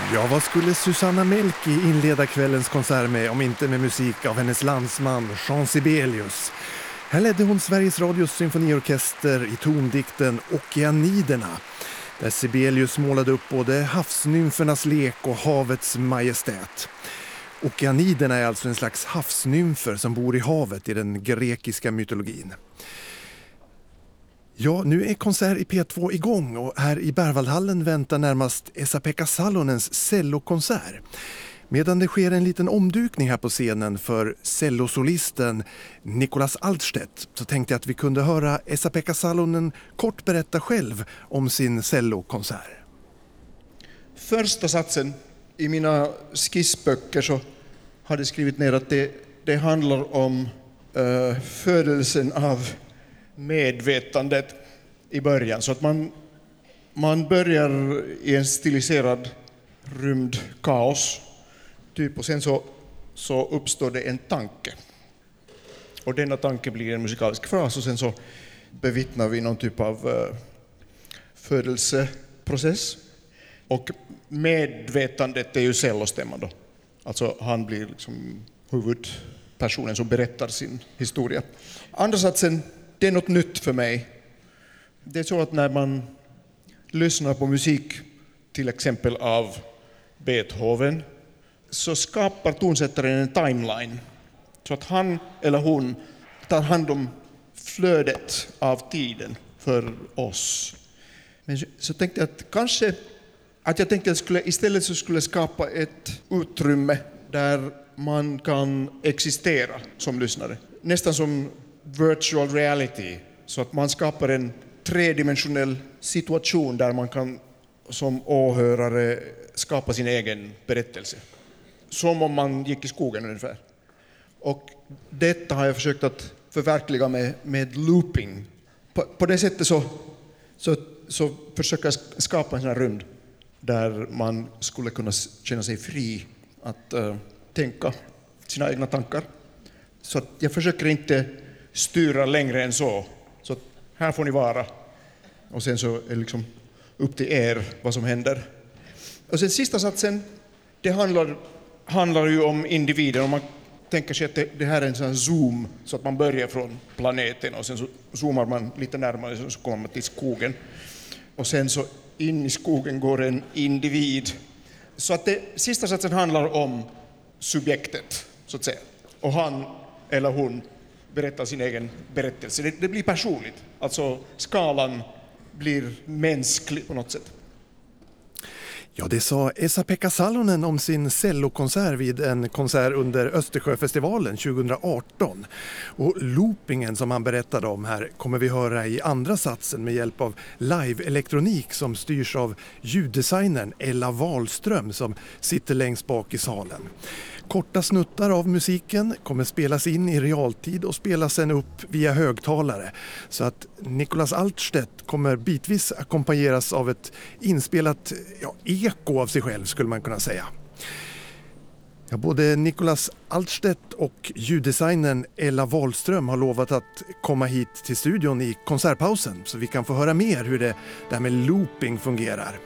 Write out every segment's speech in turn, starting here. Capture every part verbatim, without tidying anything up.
Ja, vad skulle Susanna Melki inleda kvällens konsert med om inte med musik av hennes landsman Jean Sibelius? Här ledde hon Sveriges Radios symfoniorkester i tondikten Okeaniderna, där Sibelius målade upp både havsnymfernas lek och havets majestät. Okeaniderna är alltså en slags havsnymfer som bor i havet i den grekiska mytologin. Ja, nu är konsert i P två igång och här i Berwaldhallen väntar närmast Esa-Pekka Salonens cellokonsert. Medan det sker en liten omdukning här på scenen för cellosolisten Nicolas Altstedt så tänkte jag att vi kunde höra Esa-Pekka Salonen kort berätta själv om sin cellokonsert. Första satsen i mina skissböcker så hade jag skrivit ner att det, det handlar om uh, födelsen av medvetandet i början. Så att man, man börjar i en stiliserad rymdkaos typ, och sen så, så uppstår det en tanke. Och denna tanke blir en musikalisk fras och sen så bevittnar vi någon typ av uh, födelseprocess. Och medvetandet är ju cellostämman då. Alltså han blir liksom huvudpersonen som berättar sin historia. Andra satsen, det är något nytt för mig. Det är så att när man lyssnar på musik, till exempel av Beethoven, så skapar tonsättaren en timeline. Så att han eller hon tar hand om flödet av tiden för oss. Men så tänkte jag att kanske att jag tänkte att jag skulle, istället så skulle skapa ett utrymme där man kan existera som lyssnare. Nästan som virtual reality, så att man skapar en tredimensionell situation där man kan som åhörare skapa sin egen berättelse. Som om man gick i skogen ungefär. Och detta har jag försökt att förverkliga med, med looping. På, på det sättet så, så, så försöker jag skapa en sån här rymd där man skulle kunna känna sig fri att uh, tänka sina egna tankar. Så att jag försöker inte styra längre än så. Så att här får ni vara. Och sen så är det liksom upp till er vad som händer. Och sen sista satsen, det handlar, handlar ju om individen. Om man tänker sig att det, det här är en sån här zoom, så att man börjar från planeten och sen så zoomar man lite närmare och så kommer man till skogen. Och sen så in i skogen går en individ. Så att det sista satsen handlar om subjektet, så att säga. Och han eller hon berättar sin egen berättelse. Det, det blir personligt. Alltså skalan blir mänsklig på något sätt. Ja, det sa Esa-Pekka Salonen om sin cellokonsert vid en konsert under Östersjöfestivalen tjugoarton. Och loopingen som han berättade om här kommer vi höra i andra satsen med hjälp av live-elektronik som styrs av ljuddesignern Ella Wahlström som sitter längst bak i salen. Korta snuttar av musiken kommer spelas in i realtid och spelas sen upp via högtalare, så att Nicolas Altstedt kommer bitvis ackompanjeras av ett inspelat ja, eko av sig själv skulle man kunna säga. Ja, både Nicolas Altstedt och ljuddesignern Ella Wahlström har lovat att komma hit till studion i konsertpausen så vi kan få höra mer hur det där med looping fungerar.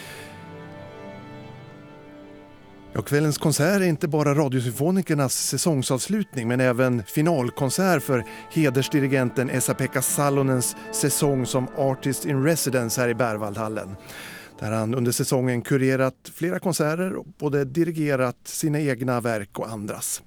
Ja, kvällens konsert är inte bara Radiosymfonikernas säsongsavslutning men även finalkonsert för hedersdirigenten Esa-Pekka Salonens säsong som Artist in Residence här i Berwaldhallen. Där han under säsongen kurerat flera konserter och både dirigerat sina egna verk och andras.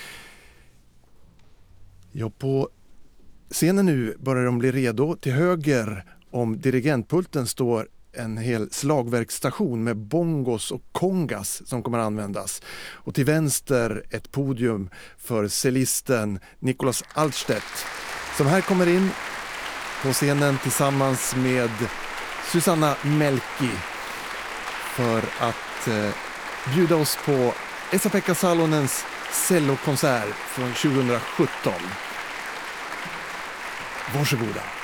Ja, på scenen nu börjar de bli redo. Till höger om dirigentpulten står en hel slagverksstation med bongos och kongas som kommer att användas. Och till vänster ett podium för cellisten Nicolas Altstedt som här kommer in på scenen tillsammans med Susanna Melki för att eh, bjuda oss på Esa-Pekka Salonens cellokonsert från tjugohundrasjutton. Varsågoda.